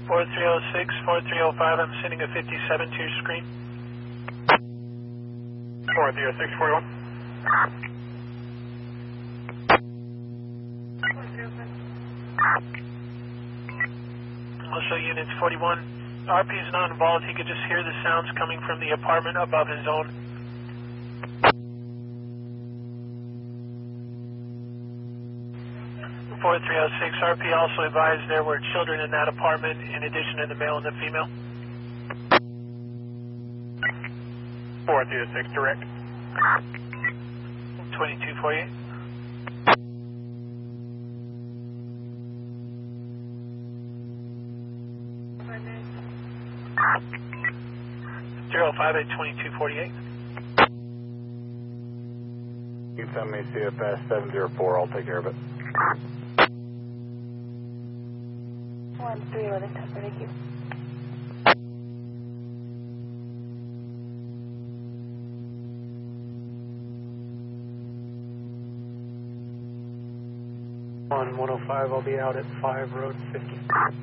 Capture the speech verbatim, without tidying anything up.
four three oh six, four three oh five, I'm sending a fifty-seven to your screen. four three oh six, forty-one. Also, units forty-one, R P is not involved. He could just hear the sounds coming from the apartment above his own. four three oh six, R P also advised there were children in that apartment in addition to the male and the female. four three oh six, direct. twenty-two forty-eight. zero five eight, twenty-two forty-eight. You can send me C F S seven zero four, I'll take care of it. one three eleven, thank you. On one oh five, I'll be out at five Road fifty.